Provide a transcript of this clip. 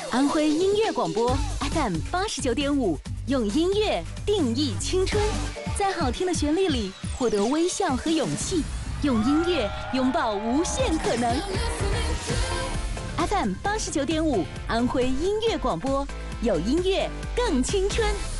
安徽音乐广播 FM 89.5，用音乐定义青春，在好听的旋律里获得微笑和勇气，用音乐拥抱无限可能。FM 89.5，安徽音乐广播，有音乐更青春。